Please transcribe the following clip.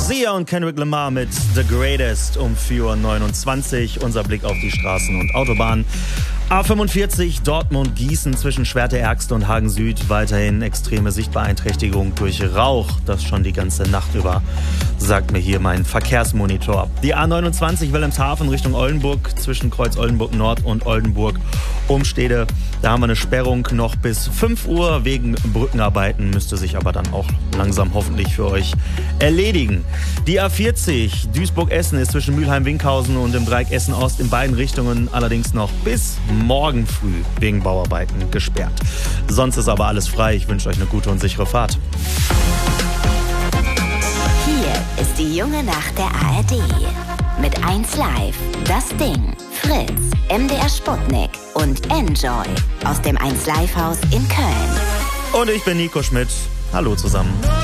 Sia und Kendrick Lamar mit The Greatest um 4:29 Uhr. Unser Blick auf die Straßen und Autobahnen. A45 Dortmund-Gießen zwischen Schwerte-Ärgste und Hagen-Süd. Weiterhin extreme Sichtbeeinträchtigung durch Rauch. Das schon die ganze Nacht über, sagt mir hier mein Verkehrsmonitor. Die A29 Wilhelmshaven Richtung Oldenburg zwischen Kreuz Oldenburg Nord und Oldenburg Umstede. Da haben wir eine Sperrung noch bis 5 Uhr wegen Brückenarbeiten. Müsste sich aber dann auch langsam hoffentlich für euch erledigen. Die A40 Duisburg-Essen ist zwischen Mülheim-Winkhausen und dem Dreieck Essen-Ost in beiden Richtungen allerdings noch bis morgen früh wegen Bauarbeiten gesperrt. Sonst ist aber alles frei. Ich wünsche euch eine gute und sichere Fahrt. Hier ist die junge Nacht der ARD. Mit 1 Live, Das Ding, Fritz, MDR Sputnik und Enjoy aus dem 1 Live Haus in Köln. Und ich bin Nico Schmidt. Hallo zusammen.